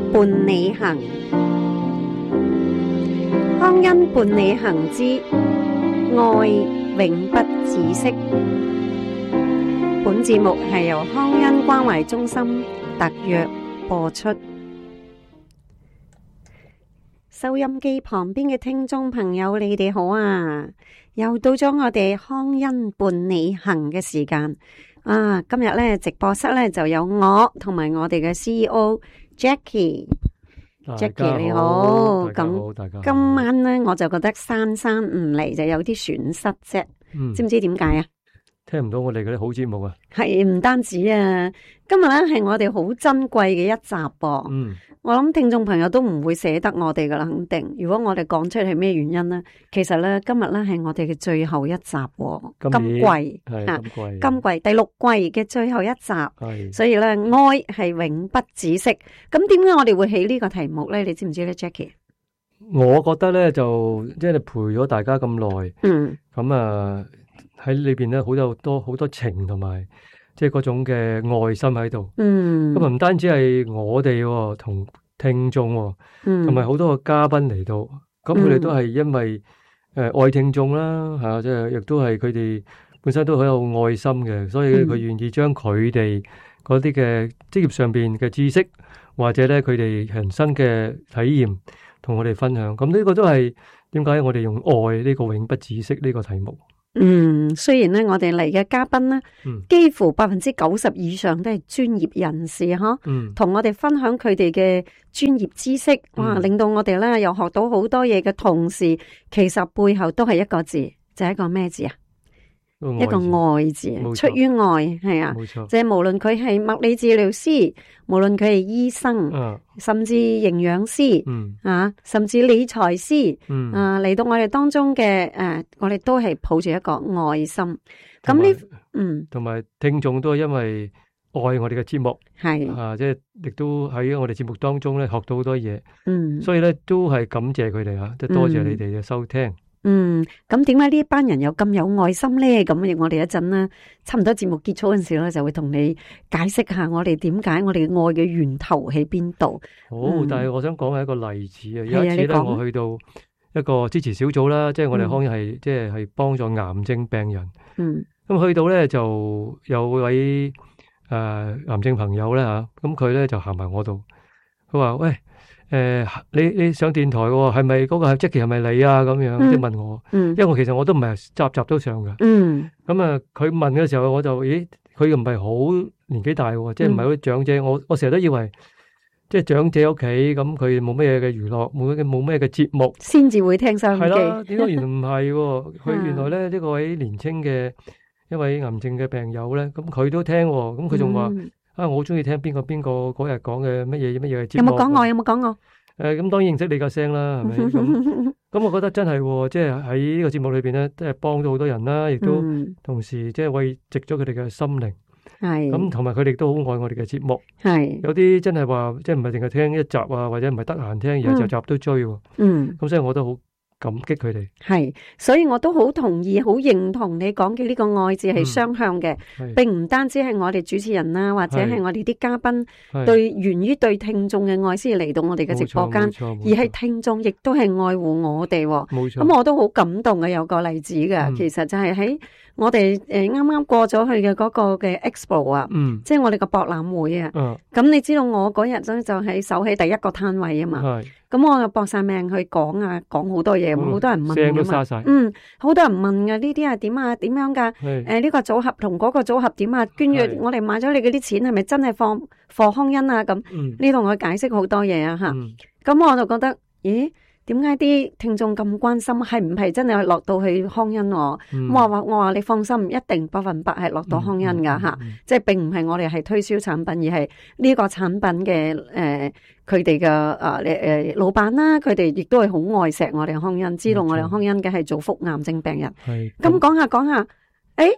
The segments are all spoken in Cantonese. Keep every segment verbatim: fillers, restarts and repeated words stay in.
伴你行，康恩伴你行之愛永不止息。本節目係由康恩關懷中心特約播出。收音機旁邊嘅聽眾朋友，你哋好啊！又到咗我哋康恩伴你行嘅時間啊！今日咧直播室咧就有我同埋我哋嘅 C E O Jackie。Jackie 你好，咁今晚咧我就覺得珊珊唔嚟就有啲損失啫，嗯、知唔知點解啊？ 聽唔到我哋嗰啲好節目啊！ 係唔單止啊，今日咧係我哋好珍貴嘅一集噃。嗯，我諗聽眾朋友都唔會捨得我哋噶啦，肯定。如果我哋講出係咩原因咧，其實咧今日咧係我哋嘅最後一集，今季係今季， 今季第六季嘅最後一集，係所以咧愛係永不止息。咁點解我哋會起呢個題目咧？你知唔知咧 ，Jackie？ 我覺得咧就即係陪咗大家咁耐，嗯，咁啊。喺裏邊咧好有多好多情同埋，即係嗰種嘅愛心喺度。嗯，咁啊唔單止係我哋同聽眾，嗯，同埋好多個嘉賓嚟到，咁佢哋都係因為誒愛聽眾啦，吓，即係亦都係佢哋本身都好有愛心嘅，所以佢願意將佢哋嗰啲嘅職業上邊嘅知識，或者咧佢哋人生嘅體驗，同我哋分享。咁呢個都係點解我哋用愛呢個永不止息呢個題目。 嗯，雖然咧我哋嚟嘅嘉賓咧，嗯、幾乎百分之九十以上都係專業人士嗬，嗯、同我哋分享佢哋嘅專業知識，哇，嗯、令到我哋咧又學到好多嘢嘅同時，其實背後都係一個字，就係一個咩字啊？一個愛字，出於愛，係啊，即係無論佢係物理治療師，無論佢係醫生，啊、甚至營養師，嗯、啊，甚至理財師，嗯、啊，嚟到我哋當中嘅，誒、啊，我哋都係抱住一個愛心。咁呢，嗯， 同埋聽眾都係因為愛我哋嘅節目， 係是啊，即係亦都喺我哋節目當中咧學到好多嘢， 嗯， 所以咧都係感謝佢哋啊，即係多謝你哋嘅收聽。 嗯，咁點解呢班人有咁有愛心咧？咁我哋一陣咧，差唔多節目結束嗰陣時咧，就會同你解釋下我哋點解我哋愛嘅源頭喺邊度。 好，嗯、但係我想講係一個例子啊。有一次咧，我去到一個支持小組啦，即係我哋康係即係係幫助癌症病人。嗯，咁去到咧就有位誒、呃、癌症朋友咧吓，咁佢咧就行埋我度，佢話喂。誒、呃，你你上電台喎，係咪嗰個 Jackie 係咪你啊？咁樣即係、嗯、問我，嗯、因為我其實我都唔係集集都上嘅。嗯，咁啊，佢問嘅時候，我就咦，佢又唔係好年紀大喎，即係唔係好長者。我我成日都以為，即係長者屋企咁，佢冇咩嘅娛樂，冇冇咩嘅節目， 先至會聽收音機。係啦， 點解原來唔係？佢原來咧呢、這個位年青嘅一位癌症嘅病友咧，咁佢都聽，咁佢仲話。嗯啊！我好中意聽邊個邊個嗰日講嘅乜嘢乜嘢嘅節目。 有冇講我？有冇講我？ 誒，咁當然認識你個聲啦，係咪？咁咁，我覺得真係，即係喺呢個節目裏邊咧，即係幫到好多人啦，亦都同時即係慰藉咗佢哋嘅心靈。係。咁同埋佢哋都好愛我哋嘅節目。係。有啲真係話，即係唔係淨係聽一集啊，或者唔係得閒聽，而係集集都追。嗯。咁所以我都好感激佢哋，係，所以我都好同意、好認同你講嘅呢個愛字係雙向嘅，嗯、並唔單止係我哋主持人啦，或者係我哋啲嘉賓對源於對聽眾嘅愛先嚟到我哋嘅直播間，而係聽眾亦都係愛護我哋。冇錯，咁我都好感動嘅，有個例子嘅，嗯、其實就係喺我哋誒啱啱過咗去嘅嗰個嘅 Expo 啊，嗯、即係我哋個博覽會啊。咁、嗯、你知道我嗰日咧就喺守喺第一個攤位啊嘛。咁我就搏晒命去講啊，講好多嘢，好、嗯、多人問噶嘛。嗯，好多人問噶，呢啲係點啊？點樣噶？誒，呢、呃這個組合同嗰個組合點啊？捐咗我哋買咗你嗰啲錢係咪真係放放康恩啊？咁呢度我解釋好多嘢啊吓。咁、嗯、我就覺得，咦？點解啲聽眾咁關心？係唔係真係落到去康恩？我話話我話你放心，一定百分百係落到康恩噶吓。即係並唔係我哋係推銷產品，而係呢個產品嘅誒，佢哋嘅誒誒老闆啦，佢哋亦都係好愛錫我哋康恩，知道我哋康恩嘅係造福癌症病人。係咁講下講下，誒。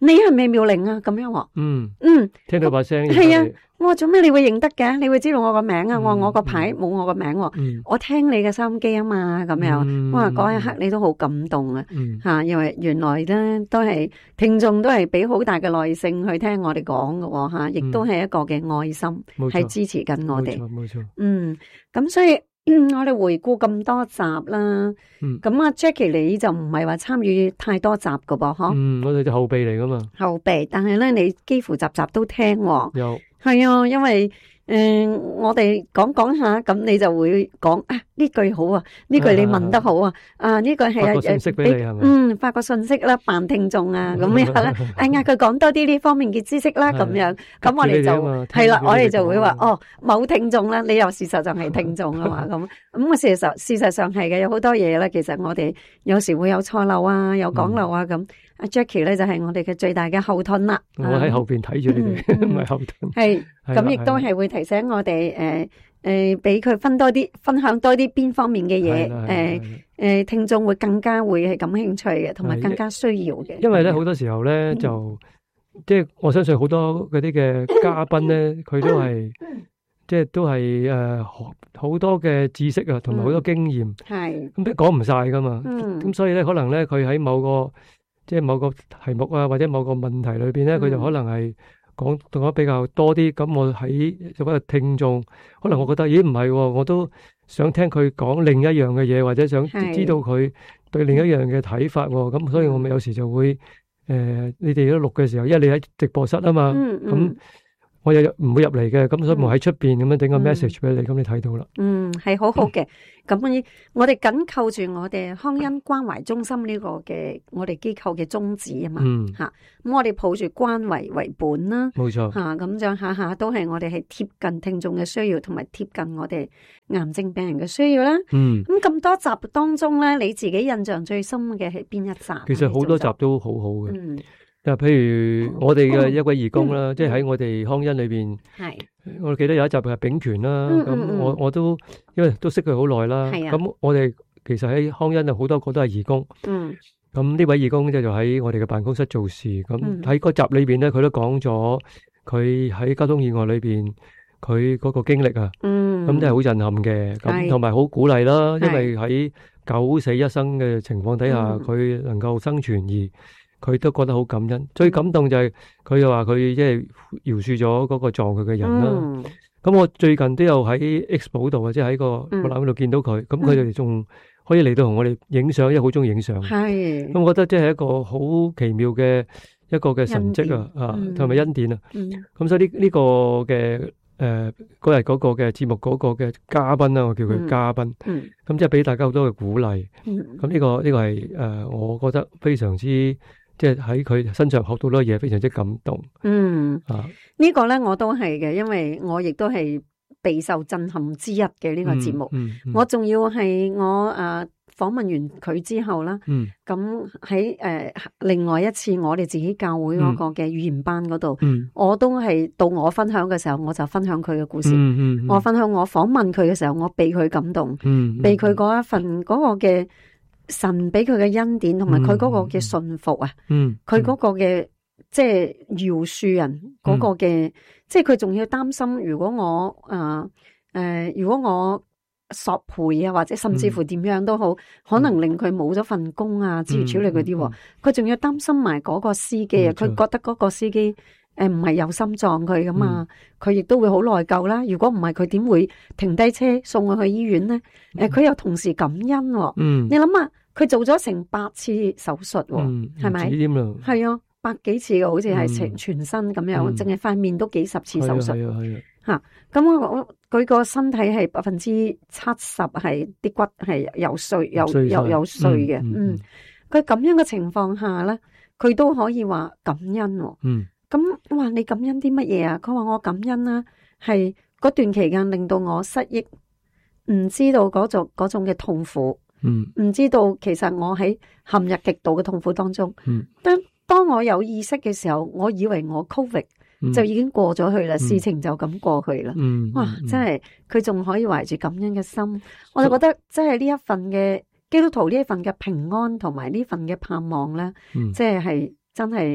你係咪妙玲啊？咁樣喎。 嗯嗯， 聽到把聲係啊。我話做咩你會認得嘅？你會知道我個名啊？ 嗯、 我我個牌冇我個名喎、 嗯。 我聽你嘅收音機啊嘛，咁樣。 嗯、 哇，嗰一刻你都好感動啊！吓、 嗯， 因為原來咧都係聽眾都係俾好大嘅耐性去聽我哋講嘅吓，亦都係一個嘅愛心，係、嗯、支持緊我哋。 冇錯， 嗯，咁所以、嗯、我哋回顧咁多集啦。嗯，咁阿 Jackie 你就唔係話參與太多集噶噃，嗬？ 嗯，我哋就後備嚟噶嘛。後備，但係咧你幾乎集集都聽。 有。 係啊，因為誒、呃，我哋講講下，咁你就會講啊呢句好啊，呢句你問得好啊，啊呢句係發個信息俾你係咪？ 嗯，發個信息啦，扮聽眾啊，咁樣啦，哎呀，佢講多啲呢方面嘅知識啦，咁樣，咁我哋就係啦，我哋就會話哦，某聽眾啦，你又事實上係聽眾啊嘛，咁咁我事實上事實上係嘅，有好多嘢咧，其實我哋有時會有錯漏啊，有講漏啊咁。嗯阿 Jackie 咧就係我哋嘅最大嘅後盾啦。 我喺後邊睇住你哋，唔係後盾。 係咁，亦都係會提醒我哋誒誒，俾佢分多啲，分享多啲邊方面嘅嘢。誒誒，聽眾會更加會係感興趣嘅，同埋更加需要嘅。 因為咧好多時候咧就即係我相信好多嗰啲嘅嘉賓咧，佢都係即係都係誒好多嘅知識啊，同埋好多經驗。係咁都講唔晒噶嘛。咁所以咧可能咧佢喺某個即係某個題目啊，或者某個問題裏邊咧，佢就可能係講得比較多啲。咁我喺做一個聽眾，可能我覺得咦唔係，我都想聽佢講另一樣嘅嘢，或者想知道佢對另一樣嘅睇法。咁所以我咪有時就會誒，你哋都錄嘅時候，因為你喺直播室啊嘛，咁我又唔會入嚟嘅，咁所以我喺出邊咁樣整個 message 俾你，咁你睇到啦。嗯， 係好好嘅。咁我哋緊扣住我哋康恩關懷中心呢個嘅我哋機構嘅宗旨啊嘛。嗯。吓，咁我哋抱住關懷為本啦。冇錯。吓，咁樣下下都係我哋係貼近聽眾嘅需要，同埋貼近我哋癌症病人嘅需要啦。嗯。咁咁多集當中咧，你自己印象最深嘅係邊一集？ 其實好多集都好好嘅。嗯。嗱，譬如我哋嘅一位義工啦，嗯、即係喺我哋康恩裏邊，係我記得有一集係炳權啦，咁、嗯嗯、我我都因為都識佢好耐啦，咁我哋其實喺康恩啊好多個都係義工，嗯，咁呢位義工即係就喺我哋嘅辦公室做事，咁喺嗰集裏邊咧，佢都講咗佢喺交通意外裏邊佢嗰個經歷啊，嗯，咁真係好震撼嘅，咁同埋好鼓勵啦，因為喺九死一生嘅情況底下，佢、嗯、能夠生存而。佢都覺得好感恩，最感動就係佢又話佢即係饒恕咗嗰個撞佢嘅人啦。咁、嗯、我最近都有喺 Expo 度啊，即係喺個博覽會度見到佢，咁佢哋仲可以嚟到同我哋影相，因為好中意影相。係，咁我覺得即係一個好奇妙嘅一個嘅神蹟啊，啊，同埋恩典啊。咁、嗯、所以呢呢個嘅誒嗰日嗰個嘅節目嗰個嘅嘉賓啦，我叫佢嘉賓。嗯。咁即係俾大家好多嘅鼓勵。嗯。咁呢、呢個呢、呢個係誒、呃，我覺得非常之。即係喺佢身上學到好多嘢，非常之感動。嗯，啊，呢個咧我都係嘅，因為我亦都係備受震撼之一嘅呢個節目。嗯嗯嗯、我仲要係我誒訪問完佢之後啦。嗯。咁喺誒另外一次我哋自己教會嗰個嘅語言班嗰度，嗯，我都係到我分享嘅時候，我就分享佢嘅故事。嗯嗯嗯、我分享我訪問佢嘅時候，我被佢感動。嗯。被佢嗰一份嗰個嘅。神俾佢嘅恩典，同埋佢嗰個嘅信服啊，嗯，佢嗰個嘅即係饒恕人嗰個嘅，即係佢仲要擔心，如果我誒誒、呃呃，如果我索賠啊，或者甚至乎點樣都好，嗯、可能令佢冇咗份工啊，諸如此類嗰啲，佢仲要擔心埋嗰個司機啊，佢覺得嗰個司機誒唔係有心撞佢噶嘛，佢亦都會好內疚啦。如果唔係佢點會停低車送我去醫院咧？誒、呃，佢又同時感恩、哦，嗯，你諗下。佢做咗成百次手術，係咪？係啊，百幾次嘅，好似係全全身咁樣，淨係塊面都幾十次手術。係啊係啊，吓咁我佢個身體係百分之七十係啲骨係有碎有有有碎嘅。嗯，佢咁樣嘅情況下咧，佢都可以話感恩。嗯，咁我話你感恩啲乜嘢啊？佢話我感恩啦，係嗰段期間令到我失憶，唔知道嗰種嗰種嘅痛苦。嗯，唔知道其實我喺陷入極度嘅痛苦當中。嗯，當當我有意識嘅時候，我以為我 Covid 就已經過咗去啦，嗯，事情就咁過去啦。嗯，哇，嗯，真係佢仲可以懷住感恩嘅心，嗯，我就覺得真係呢一份嘅基督徒呢一份嘅平安同埋呢份嘅盼望咧，嗯，即係係真係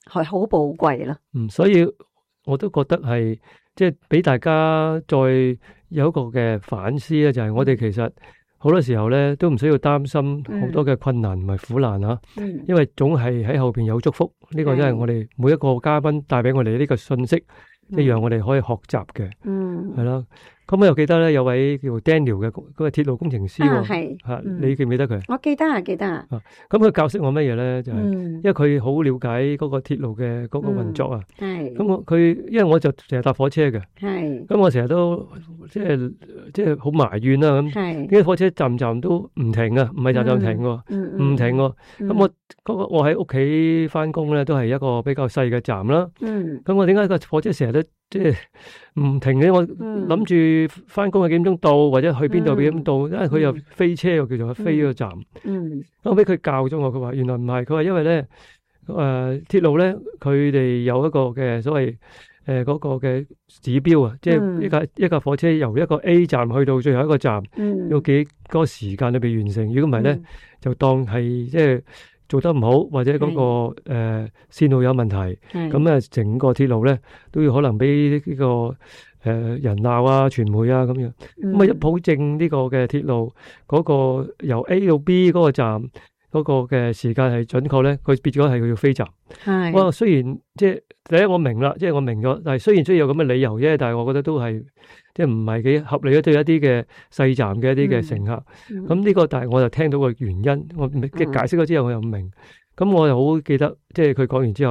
係好寶貴啦。 嗯，所以我都覺得係即係俾大家再有一個嘅反思咧，就係我哋其實好多時候咧都唔需要擔心好多嘅困難同埋苦難啊， 嗯， 因為總係喺後邊有祝福。呢個真係我哋每一個嘉賓帶俾我哋呢個信息，一樣我哋可以學習嘅。嗯，係啦。咁我又記得咧，有位叫 Daniel 嘅嗰個鐵路工程師喎，係吓，你記唔記得佢？ 我記得啊，記得啊。 咁佢教識我乜嘢咧？就係因為佢好了解嗰個鐵路嘅嗰個運作啊。係。咁我佢，因為我就成日搭火車嘅。係。咁我成日都即係即係好埋怨啦。咁。係。啲火車站站都唔停啊，唔係站站停喎，唔停喎。咁我嗰個我喺屋企翻工咧，都係一個比較細嘅站啦。嗯。咁我點解個火車成日都即係唔停嘅？我諗住。翻工係幾點鐘到，或者去邊度幾點到？因為佢又飛車，又叫做飛個站。嗯，後尾佢教咗我，佢話原來唔係，佢話因為咧，誒，鐵路咧，佢哋有一個嘅所謂誒嗰個嘅指標啊，即係一架一架火車由一個 A 站去到最後一個站，要幾個時間裏邊完成。如果唔係咧，就當係即係做得唔好，或者嗰個誒線路有問題，咁啊整個鐵路咧都要可能俾呢個。誒、呃，人鬧啊，傳媒啊，咁樣，咁、嗯、啊，一保證呢個嘅鐵路嗰、那個由 A 到 B 嗰個站嗰個嘅時間係準確咧，佢變咗係佢要飛站。係，哇，雖然即係第一我明啦，即係我明咗，但係雖然需要有咁嘅理由啫，但係我覺得都係即係唔係幾合理咯，對一啲嘅細站嘅一啲嘅乘客。咁、嗯、呢、這個但係我就聽到個原因，我即係解釋咗之後我又唔明，咁我又好記得，即係佢講完之後。